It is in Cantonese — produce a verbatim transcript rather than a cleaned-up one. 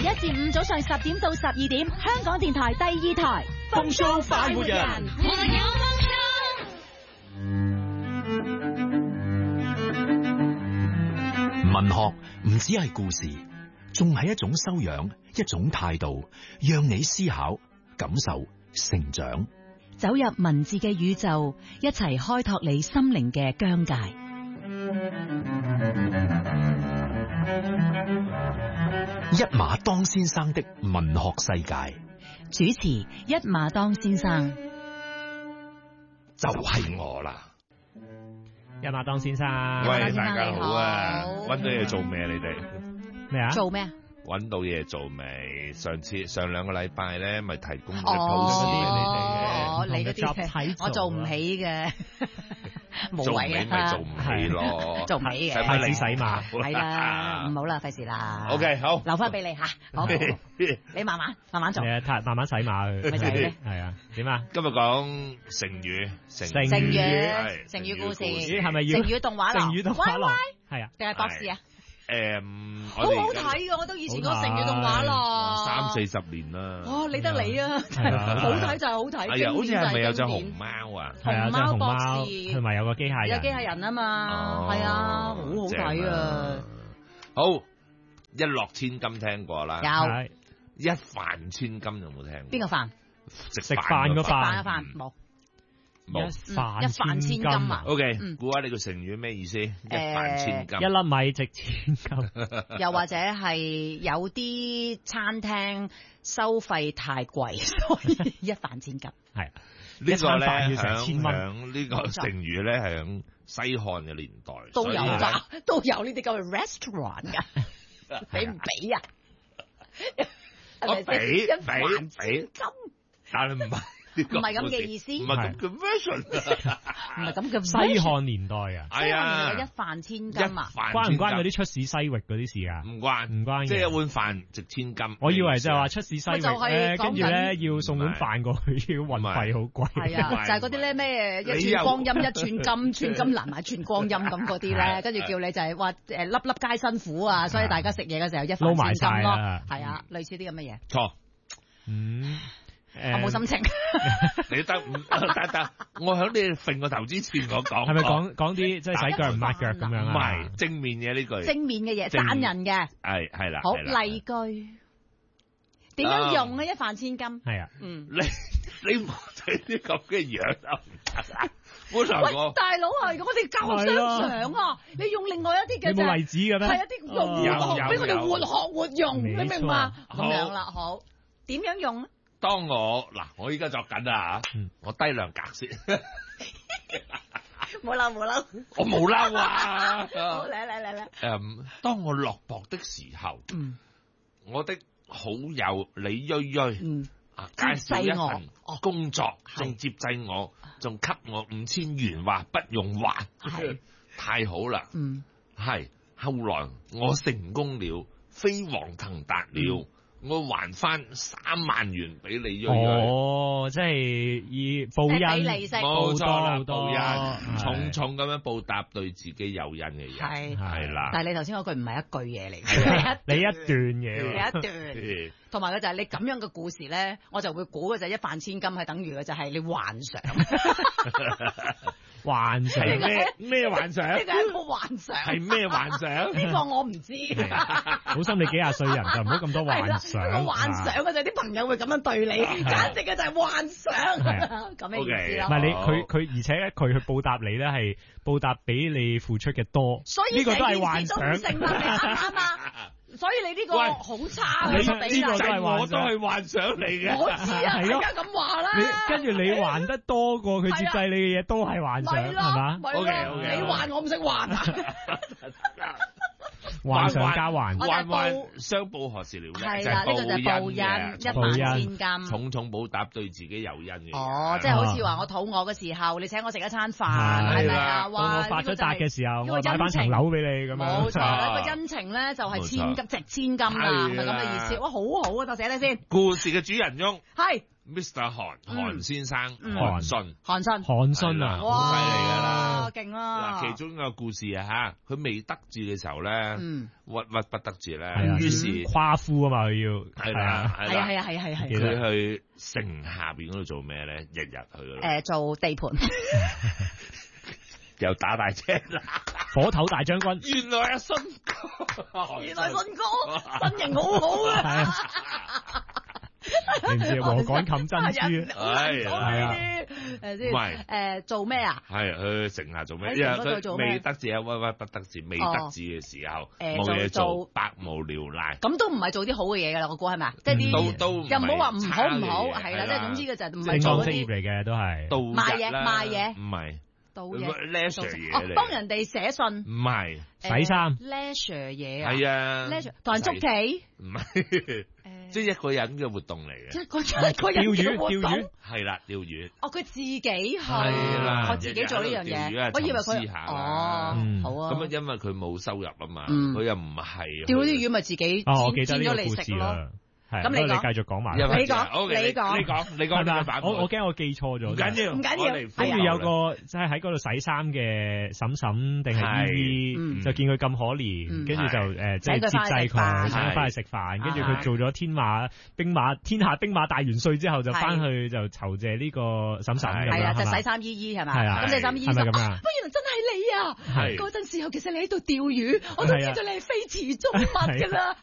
一至五早上十點到十二點，香港電台第二台風騷快活人。 文學唔只係故事，仲係一種修養，一種態度，讓你思考、感受、成長。 走入文字嘅宇宙，一齊開拓你心靈嘅疆界。 一馬當先生的文學世界， 主持一馬當先生， 就係我啦。 一馬當先生， 喂，大家好啊！搵到嘢做咩？你哋咩啊？ 做咩啊？ 搵到嘢做未？上次上兩個禮拜咧，咪提供咗哦 post 俾你哋嘅。 哦，你嗰啲我做唔起嘅，無謂咪做唔起咯， 做唔起嘅， 費事洗馬， 係啦，唔好啦，費事啦。 OK， 好， 留翻俾你吓，好，你慢慢慢慢做， 係啊，慢慢洗馬佢， 咪就係咧， 係啊，點啊？ 今日講成語，成成成語， 係成語故事， 咦，係咪要成語動畫廊？ 成語動畫廊係啊， 定係博士啊？ 誒， 好好睇噶，我都以前嗰成語動畫廊， 三四十年啦。 哦，理得你啊，好睇就係好睇， 係啊，好似係咪有隻經典熊貓啊？ 係啊，隻熊貓博士佢咪有個機械人， 有機械人啊嘛，係啊，好好睇啊！ 好，一諾千金聽過啦， 有一飯千金有冇聽過？ 邊個飯？ 食食飯個飯飯嘅飯冇。 冇一飯一飯千金啊 ！O K，估下你個成語咩意思？一飯千金， 一粒米值千金。 又或者係有啲餐廳收費太貴，所以一飯千金。 係呢個咧要成千蚊。 響呢個成語咧係響西漢嘅年代都有㗎，都有呢啲咁嘅 restaurant 㗎，俾唔俾啊？ 我俾俾俾， 金， 但係唔係。 唔係咁嘅意思， 唔係咁嘅 version， 唔係咁嘅。 西漢年代啊， 係啊， 一飯千金啊， 關唔關嗰啲出使西域嗰啲事啊？ 唔關， 唔關， 即係一碗飯值千金。 我以為就係話出使西域咧，跟住咧要送碗飯過去，要運費好貴。 係啊，就係嗰啲咧咩一寸光陰一寸金，寸金難買寸光陰咁嗰啲咧，跟住叫你就係話誒粒粒皆辛苦啊，所以大家食嘢嘅時候一飯千金咯，係啊，類似啲咁嘅嘢。 錯， 嗯。 我冇心情， 你得唔得得？我響你揈個頭之前，我講係咪講講啲即係洗腳唔抹腳咁樣啊？ 唔係正面嘅呢句， 正面嘅嘢讚人嘅， 係係啦。 好例句，點樣用咧？一飯千金， 係啊， 嗯， 你你冇睇啲咁嘅樣啊？本來喂， 我大佬係咁，我哋教商場啊，你用另外一啲嘅， 有冇例子嘅咩？ 係一啲用活學，俾我哋活學活用，你明嘛？咁樣啦，好，點樣用咧？ 當我嗱，我依家作緊啊吓，我低量格先， 冇嬲冇嬲， 我冇嬲啊！ 好嚟嚟嚟嚟， 誒，當我落雹的時候， 嗯， 我的好友李銳銳， 嗯， 啊，介紹一份工作，仲接濟我，仲給我五千元，話不用還，太好啦， 嗯， 係，後來我成功了，飛黃騰達了。我還翻三萬元俾你， 哦，即係以報恩， 冇錯啦，報恩， 重重咁樣報答對自己有恩嘅人， 係係啦。 但係你頭先嗰句唔係一句嘢嚟嘅， 你一段嘢， 你一段，同埋嘅就係你咁樣嘅故事咧，我就會估嘅就係一飯千金係等於嘅就係你幻想， 幻想咩咩幻想？ 呢個係一個幻想， 係咩幻想？ 呢個我唔知。 好心你幾廿歲人就唔好咁多幻想。 個幻想嘅就係啲朋友會咁樣對你，簡直嘅就係幻想咁嘅意思咯。 唔係你佢佢，而且佢去報答你咧係報答比你付出嘅多， 所以呢個都係幻想。 啱啊！所以你呢個好差， 你呢個都係我都係幻想嚟嘅。 我知啊，而家咁話啦。 跟住你還得多過佢接濟你嘅嘢，都係幻想，係嘛 ？O K O K，你還我唔識還啊！ 幻想加幻， 幻幻相報何時了？ 係啦，呢個就係報恩，一飯千金， 重重報答對自己有恩嘅。 哦，即係好似話我肚餓嘅時候，你請我食一餐飯，係咪啊？ 哇！我發咗達嘅時候，我買翻層樓俾你咁樣。 冇錯，個恩情咧就係千金值千金啦，係咪咁嘅意思？哇，好好啊，就寫低先。 故事嘅主人翁係 Mister 韓韓先生韓信， 韓信， 韓信啊， 好犀利㗎啦， 勁啦！ 嗱，其中一個故事啊嚇，佢未得志嘅時候咧， 嗯， 鬱鬱不得志咧， 於是夸夫啊嘛，佢要係啦， 係啊係啊係係係， 佢去城下邊嗰度做咩咧？日日去嗰度， 誒做地盤， 又打大車啦， 火頭大將軍， 原來阿信哥， 原來信哥身形好好啊！ 你唔知禾稈冚珍珠， 係啊，誒先， 唔係誒做咩啊？ 係去城下做咩？因為佢未得志啊，鬱鬱不得志，未得志嘅時候冇嘢做，百無聊賴。 咁都唔係做啲好嘅嘢㗎啦，我估係咪？即係啲都又唔好話唔好唔好，係啦，即係總之嘅就唔係做嗰啲職業嚟嘅都係賣嘢賣嘢， 唔係。 到嘢 leisure 嘢嚟， 幫人哋寫信， 唔係洗衫 leisure 嘢啊， 係啊 leisure 同人捉棋， 唔係，即係一個人嘅活動嚟嘅， 一個一個人嘅活動， 係啦，釣魚。 哦，佢自己係， 係啦， 我自己做呢樣嘢，我以為佢哦，好啊。 咁啊，因為佢冇收入啊嘛，佢又唔係釣啲魚咪自己煎咗嚟食咯。 咁你你繼續講埋， 你講，你講，你講，你講係咪？ 我我驚我記錯咗。唔緊要， 唔緊要。 跟住有個即係喺嗰度洗衫嘅嬸嬸定係姨姨，就見佢咁可憐，跟住就誒即係接濟佢，請佢翻去食飯。跟住佢做咗天馬兵馬天下兵馬大元帥之後，就翻去就酬謝呢個嬸嬸咁樣。 係啊，就洗衫姨姨係嘛？ 係啊， 咁洗衫姨姨係咪咁啊？ 不原來真係你啊！嗰陣時候其實你喺度釣魚，我都知道你係非池中物㗎啦。